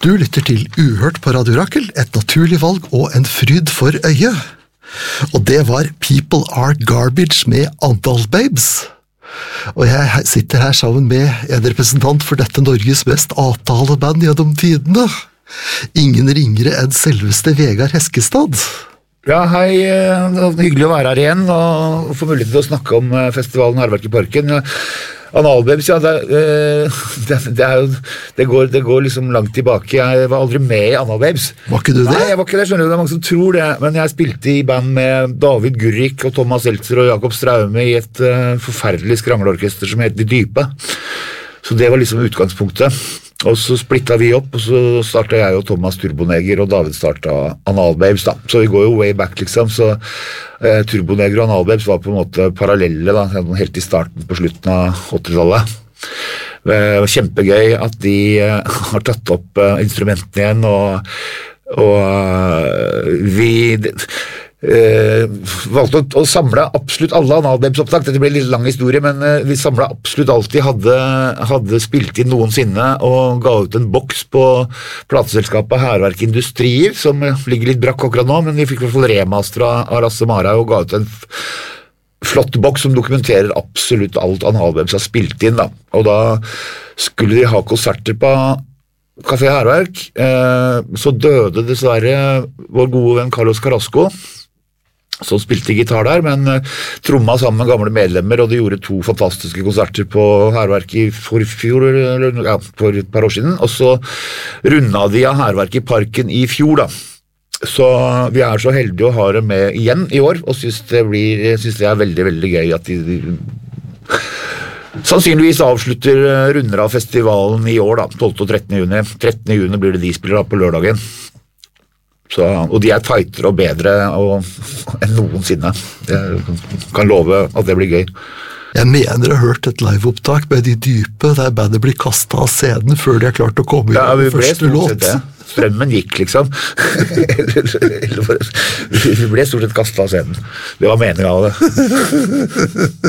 Du lytter til Uhørt på Radio Rakel, et naturlig valg og en fryd for øyet. Og det var People Are Garbage med Andal Babes. Og jeg sitter her sammen med en representant for dette Norges mest avtalte band gjennom tidene. Ingen ringere enn selveste Vegard Heskestad. Ja, hei, hyggelig å være her igjen og få mulighet til å snakke om festivalen Hærverk i Parken. Analbabes, ja, det går liksom langt tilbake. Jeg var aldri med i Analbabes. Var ikke du det? Nei, jeg var ikke det, skjønner du. Det er mange som tror det. Men jeg spilte i band med David Gurrik og Thomas Seltzer og Jakob Straume i et forferdelig skramleorkester som het De Dype. Så det var liksom utgangspunktet. Og så splittet vi opp, og så startet jeg og Thomas Turboneger, og David startet Analbabes da. Så vi går jo way back liksom, så Turboneger og Analbabes var på en måte parallelle da, helt i starten på slutten av 80-tallet. Det var kjempegøy at de har tatt opp instrumentene igjen, og vi valgte å samle absolutt alle Analbabes-opptak. Dette ble en litt lang historie, men vi samlet absolutt alt de hadde spilt inn noensinne, og ga ut en boks på plateselskapet Hærverk Industrier, som ligger litt brakk akkurat nå, men vi fikk i hvert fall remaster av Rasse Marau og ga ut en flott boks som dokumenterer absolutt alt Analbabes har spilt inn da. Og da skulle de ha konserter på Café Hærverk, så døde dessverre vår gode venn Carlos Carrasco, som spilte gitar der, men tromma sammen med gamle medlemmer, og de gjorde 2 fantastiske konserter på Hærverk for et par år siden, og så rundet de av Hærverk i Parken i fjor da. Så vi så heldige å ha det med igjen i år, og synes det er veldig, veldig gøy at de sannsynligvis avslutter runder av festivalen i år da, 12. og 13. juni. 13. juni blir det de spiller da på lørdagen. Så, og de tightere og bedre enn noensinne. Jeg kan love at det blir gøy. Jeg mener jeg har hørt et liveopptak med De Dype, der bandet blir kastet av scenen før de har klart å komme i første låt. Strømmen gikk liksom. Vi ble stort sett kastet av scenen. Det var meningen av det.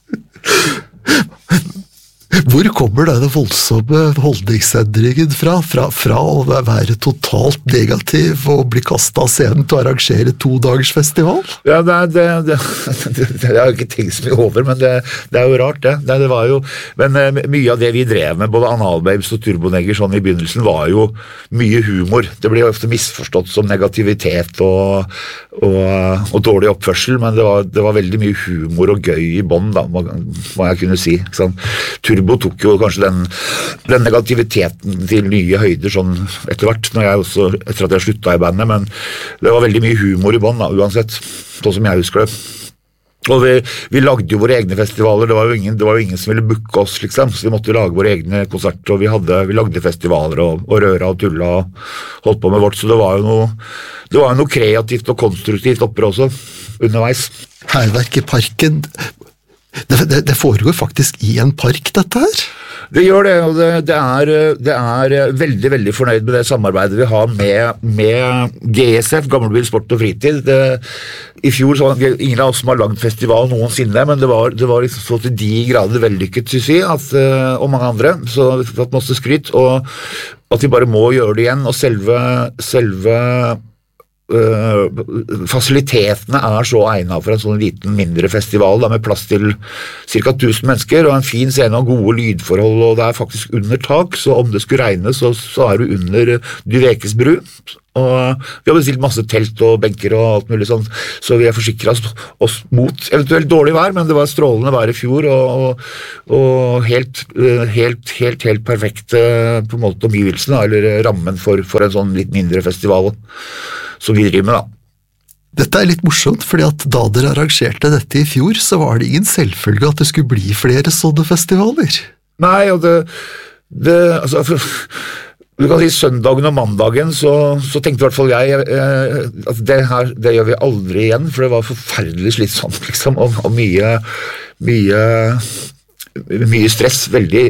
Hvor kommer denne voldsomme holdningsendringen fra å være totalt negativ og bli kastet av scenen til å arrangere 2 dagers festival? Ja, det har jeg ikke tenkt så mye over, men det jo rart det. Det var jo, men mye av det vi drev med, både Analbabes og Turboneger sånn i begynnelsen, var jo mye humor. Det ble jo ofte misforstått som negativitet og dårlig oppførsel, men det var veldig mye humor og gøy i bånd da, må jeg kunne si. Sånn, Turbo tok jo kanskje den negativiteten til nye høyder sånn etter hvert, etter at jeg sluttet i bandet, men det var veldig mye humor i bånd da, uansett, sånn som jeg husker det. Og vi lagde jo våre egne festivaler, det var jo ingen som ville booke oss liksom, så vi måtte jo lage våre egne konserter, og vi lagde festivaler og røra og tulla og holdt på med vårt, så det var jo noe kreativt og konstruktivt oppe også, underveis. Hærverk i Parken, det foregår faktisk i en park, dette her? Det gjør det, og det veldig, veldig fornøyd med det samarbeidet vi har med GSF, Gammelbil Sport og Fritid. I fjor så var det ingen av oss som har lagd festival noensinne, men det var liksom så til de grader vellykket, synes vi, og mange andre, så vi har fått masse skryt, og at vi bare må gjøre det igjen, og selve fasilitetene så egnet for en sånn liten mindre festival da, med plass til ca. 1000 mennesker og en fin scene og gode lydforhold, og det faktisk under tak, så om det skulle regne så du under Duvekes bru, og vi har bestilt masse telt og benker og alt mulig sånn, så vi har forsikret oss mot eventuelt dårlig vær, men det var strålende vær i fjor og helt perfekte på en måte omgivelsen eller rammen for en sånn litt mindre festival som vi driver med da. Dette litt morsomt, fordi at da dere arrangerte dette i fjor, så var det ingen selvfølge at det skulle bli flere sånne festivaler. Nei, og altså, du kan si søndagen og mandagen, så tenkte i hvert fall jeg at det gjør vi aldri igjen, for det var forferdelig slitsomt, liksom, og mye stress, veldig,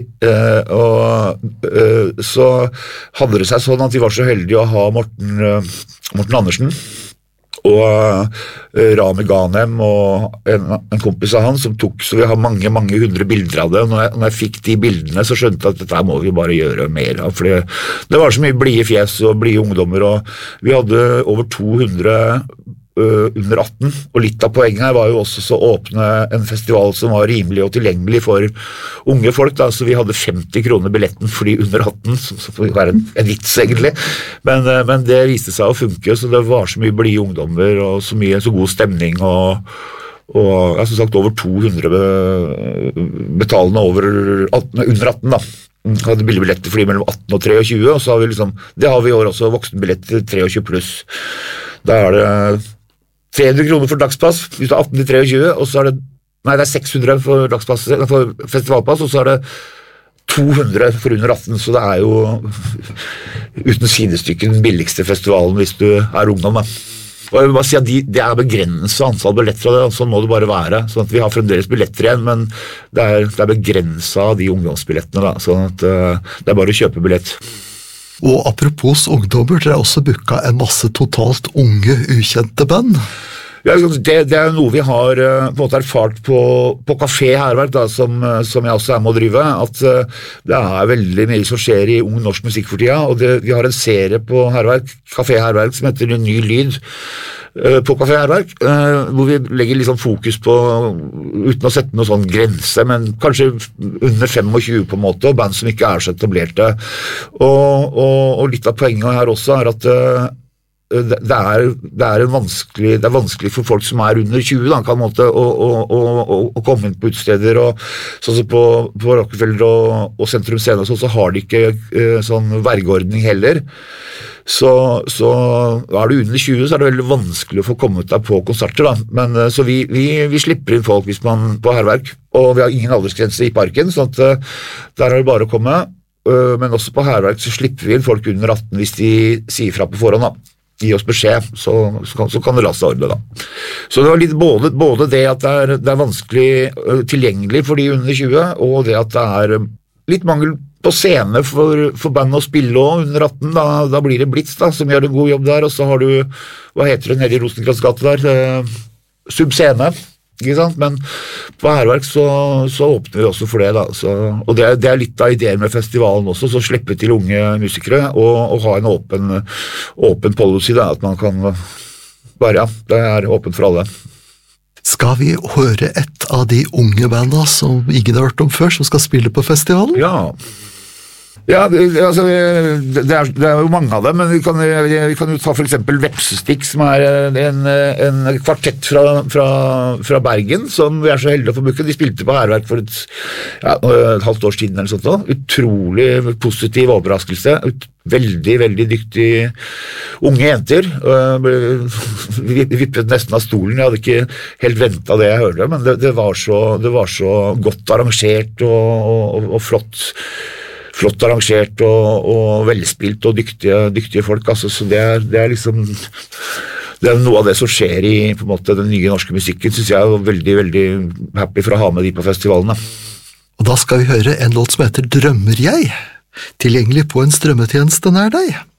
så hadde det seg sånn at vi var så heldige å ha Morten Andersen og Rami Ghanem og en kompis av han som tok, så vi har mange, mange hundre bilder av det, og når jeg fikk de bildene så skjønte jeg at dette må vi bare gjøre mer av, for det var så mye blide fjes og blide ungdommer, og vi hadde over 200 under 18, og litt av poenget her var jo også så åpne en festival som var rimelig og tilgjengelig for unge folk, da, så vi hadde 50 kroner billetten for de under 18, så får det være en vits egentlig, men det viste seg å funke, så det var så mye blide ungdommer og så god stemning, og jeg som sagt over 200 betalende under 18 da, hadde billigbilletter for de mellom 18 og 23, og så har vi det har vi i år også, voksenbilletter 23 pluss, da det 300 kroner for dagspass, hvis du 18 til 23, og så det er 600 for dagspass, for festivalpass, og så det 200 for under 18, så det jo uten sidestykke den billigste festivalen hvis du ungdom, da. Og jeg vil bare si at det begrenset antall billetter av det, sånn må det bare være, sånn at vi har fremdeles billetter igjen, men det begrenset av de ungdomsbillettene, da, sånn at det bare å kjøpe billett. Og apropos ungdommer, dere har også booket en masse totalt unge, ukjente band. Ja, det noe vi har på en måte erfart på Café Herverk, da, som jeg også med å drive, at det veldig mye som skjer i ung norsk musikk for tida, og vi har en serie på Herverk, Café Herverk, som heter Ny Lyd på Café Herverk, hvor vi legger liksom fokus på, uten å sette noen sånn grense, men kanskje under 25 på en måte, og band som ikke så etablerte. Og litt av poenget her også at det er vanskelig for folk som under 20 da, kan måte, å komme inn på utsteder, og sånn som på Rockefeller og Sentrum Scene, så har de ikke sånn vergeordning heller. Så du under 20, så det veldig vanskelig å få kommet deg på konserter, da. Men så vi slipper inn folk hvis man på Herverk, og vi har ingen aldersgrense i parken, så at der det bare å komme, men også på Herverk så slipper vi inn folk under 18 hvis de sier fra på forhånd, da. Gi oss beskjed, så kan det la seg ordne, da. Så det var litt både det at det vanskelig tilgjengelig for de under 20, og det at det litt mangel på scene for band å spille også under 18, da blir det Blitz da, som gjør en god jobb der, og så har du, hva heter det nede i Rosenkrantz gate der, Subscene, ikke sant? Men på Herverk så åpner vi også for det da, og det litt av ideen med festivalen også, så slippe til unge musikere og ha en åpen policy da, at man kan bare, ja, det åpent for alle. Skal vi høre et av de unge banda som ingen har hørt om før, som skal spille på festivalen? Ja, altså, det jo mange av dem, men vi kan jo ta for eksempel Vepsestikk, som en kvartett fra Bergen, som vi så heldige å få booke. De spilte på Herverk for et halvt års tiden eller sånt da. Utrolig positiv overraskelse. Veldig, veldig dyktige unge jenter. Vi vippet nesten av stolen. Jeg hadde ikke helt ventet det jeg hørte, men det var så godt arrangert og flott arrangert og velspilt og dyktige folk, altså, så det liksom det noe av det som skjer i på en måte, den nye norske musikken, synes jeg veldig, veldig happy for å ha med de på festivalene. Og da skal vi høre en låt som heter Drømmer jeg, tilgjengelig på en strømmetjeneste nær deg.